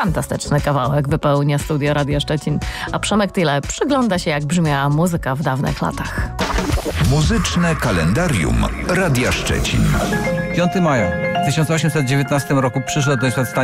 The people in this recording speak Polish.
Fantastyczny kawałek wypełnia studio Radia Szczecin, a Przemek Tyle przygląda się, jak brzmiała muzyka w dawnych latach. Muzyczne kalendarium Radia Szczecin. 5 maja w 1819 roku przyszedł do świata